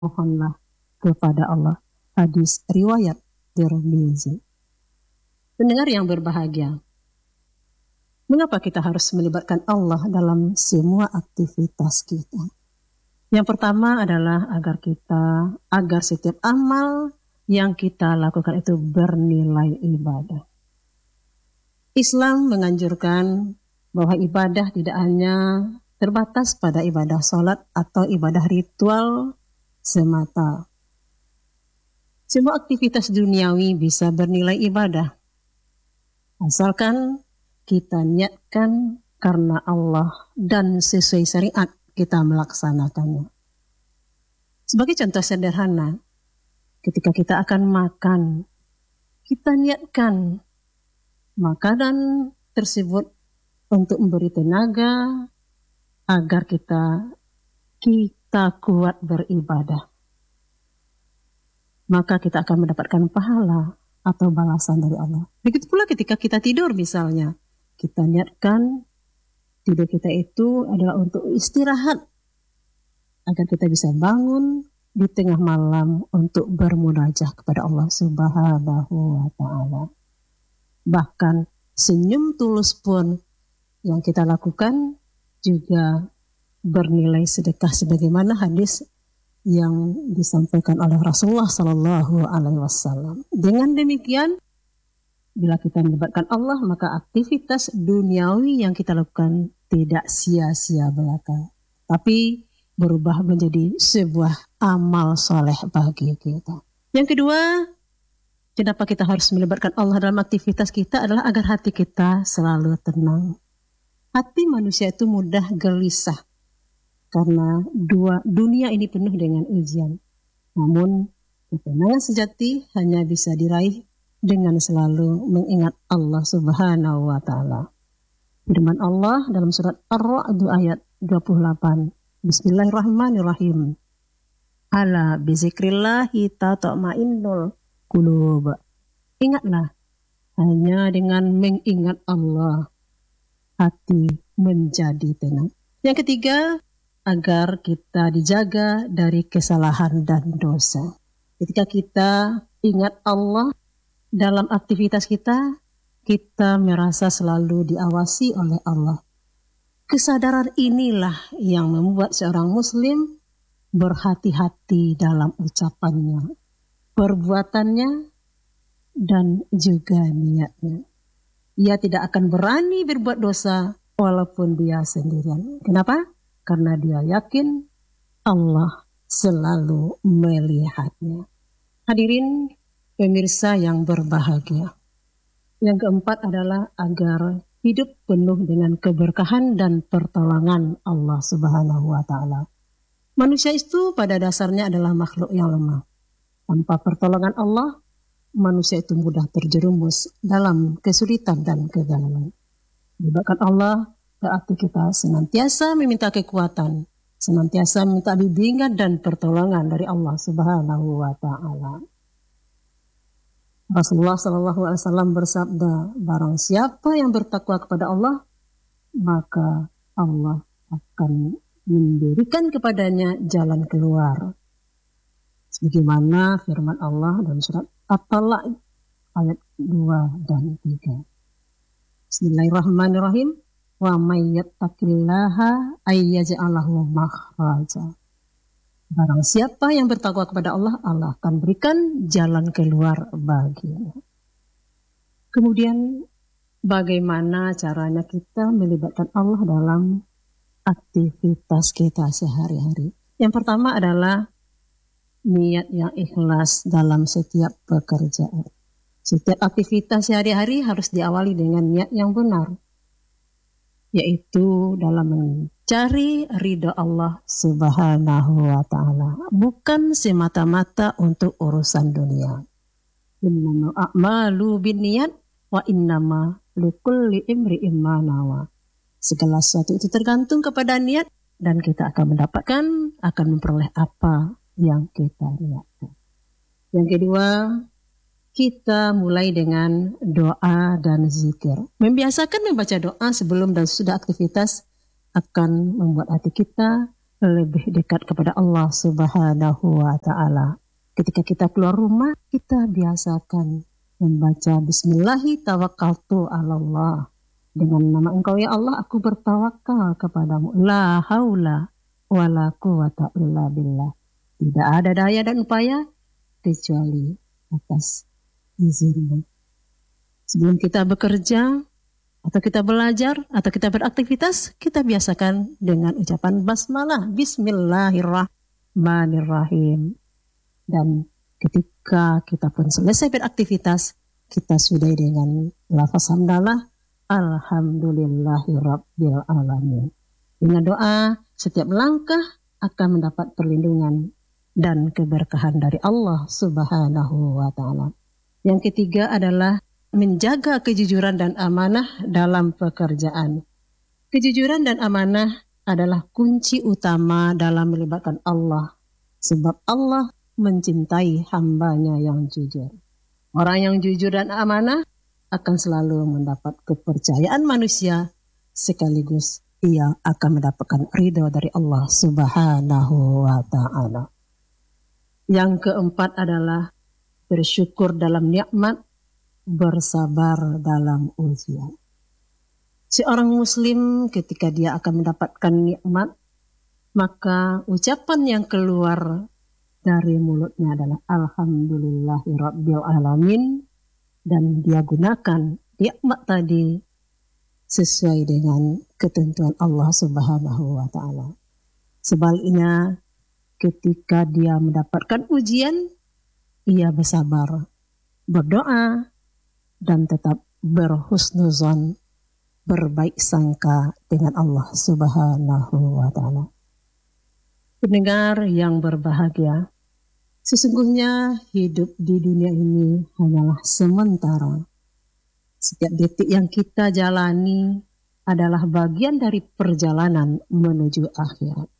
mohonlah kepada Allah. Hadis riwayat Tirmizi. Pendengar yang berbahagia, mengapa kita harus melibatkan Allah dalam semua aktivitas kita? Yang pertama adalah agar setiap amal yang kita lakukan itu bernilai ibadah. Islam menganjurkan bahwa ibadah tidak hanya terbatas pada ibadah sholat atau ibadah ritual semata. Semua aktivitas duniawi bisa bernilai ibadah, asalkan kita niatkan karena Allah dan sesuai syariat kita melaksanakannya. Sebagai contoh sederhana, ketika kita akan makan, kita niatkan makanan tersebut untuk memberi tenaga agar kita kuat beribadah. Maka kita akan mendapatkan pahala atau balasan dari Allah. Begitu pula ketika kita tidur misalnya, kita niatkan tidur kita itu adalah untuk istirahat, agar kita bisa bangun di tengah malam untuk bermunajah kepada Allah Subhanahu wa Ta'ala. Bahkan senyum tulus pun yang kita lakukan juga bernilai sedekah, sebagaimana hadis yang disampaikan oleh Rasulullah Sallallahu Alaihi Wasallam. Dengan demikian, bila kita melibatkan Allah, maka aktivitas duniawi yang kita lakukan tidak sia-sia belaka, tapi berubah menjadi sebuah amal soleh bagi kita. Yang kedua, kenapa kita harus melibatkan Allah dalam aktivitas kita adalah agar hati kita selalu tenang. Hati manusia itu mudah gelisah karena dunia ini penuh dengan ujian. Namun, ketenangan sejati hanya bisa diraih dengan selalu mengingat Allah Subhanahu wa Ta'ala. Firman Allah dalam surat Ar-Ra'd ayat 28. Bismillahirrahmanirrahim. Ala bizikrillahi tatma'innul qulub. Ingatlah, hanya dengan mengingat Allah hati menjadi tenang. Yang ketiga, agar kita dijaga dari kesalahan dan dosa. Ketika kita ingat Allah dalam aktivitas kita, kita merasa selalu diawasi oleh Allah. Kesadaran inilah yang membuat seorang muslim berhati-hati dalam ucapannya, perbuatannya, dan juga niatnya. Ia tidak akan berani berbuat dosa walaupun dia sendirian. Kenapa? Karena dia yakin Allah selalu melihatnya. Hadirin pemirsa yang berbahagia. Yang keempat adalah agar hidup penuh dengan keberkahan dan pertolongan Allah Subhanahu wa Ta'ala. Manusia itu pada dasarnya adalah makhluk yang lemah. Tanpa pertolongan Allah, manusia itu mudah terjerumus dalam kesulitan dan kegagalan. Libatkan Allah berarti kita senantiasa meminta kekuatan, senantiasa meminta bimbingan dan pertolongan dari Allah Subhanahu wa Ta'ala. Rasulullah Sallallahu Alaihi Wasallam bersabda, barang siapa yang bertakwa kepada Allah, maka Allah akan memberikan kepadanya jalan keluar. Sebagaimana firman Allah dalam surat At-Talaq ayat 2 dan 3. Bismillahirrahmanirrahim. Wa may yattaqillaha ayyaj'al lahu makhraja. Barang siapa yang bertakwa kepada Allah, Allah akan berikan jalan keluar baginya. Kemudian bagaimana caranya kita melibatkan Allah dalam aktivitas kita sehari-hari? Yang pertama adalah niat yang ikhlas dalam setiap pekerjaan. Setiap aktivitas sehari-hari harus diawali dengan niat yang benar, yaitu dalam mencari ridha Allah Subhanahu wa Ta'ala, bukan semata-mata untuk urusan dunia. Innamal a'malu binniyat wa innama likulli imri'in ma nawa. Segala sesuatu itu tergantung kepada niat, dan kita akan memperoleh apa yang kita niatkan. Yang kedua, kita mulai dengan doa dan zikir. Membiasakan membaca doa sebelum dan sesudah aktivitas akan membuat hati kita lebih dekat kepada Allah Subhanahu wa Ta'ala. Ketika kita keluar rumah, kita biasakan membaca Bismillahi tawakkaltu 'alallah. Dengan nama Engkau ya Allah, aku bertawakal kepadamu. La haula wa la quwata illa billah. Tidak ada daya dan upaya kecuali atas izin-Mu. Sebelum kita bekerja, atau kita belajar, atau kita beraktivitas, kita biasakan dengan ucapan basmalah, Bismillahirrahmanirrahim. Dan ketika kita pun selesai beraktivitas, kita sudahi dengan lafaz hamdalah, Alhamdulillahirabbil alamin. Dengan doa, setiap langkah akan mendapat perlindungan dan keberkahan dari Allah Subhanahu wa Ta'ala. Yang ketiga adalah menjaga kejujuran dan amanah dalam pekerjaan. Kejujuran dan amanah adalah kunci utama dalam melibatkan Allah, sebab Allah mencintai hambanya yang jujur. Orang yang jujur dan amanah akan selalu mendapat kepercayaan manusia, sekaligus ia akan mendapatkan ridho dari Allah Subhanahu wa Ta'ala. Yang keempat adalah bersyukur dalam nikmat, bersabar dalam ujian. Seorang muslim ketika dia akan mendapatkan nikmat, maka ucapan yang keluar dari mulutnya adalah Alhamdulillahirabbil alamin, dan dia gunakan nikmat tadi sesuai dengan ketentuan Allah Subhanahu wa Ta'ala. Sebaliknya, ketika dia mendapatkan ujian, ia bersabar, berdoa, dan tetap berhusnuzon, berbaik sangka dengan Allah Subhanahu wa Ta'ala. Pendengar yang berbahagia, sesungguhnya hidup di dunia ini hanyalah sementara. Setiap detik yang kita jalani adalah bagian dari perjalanan menuju akhirat.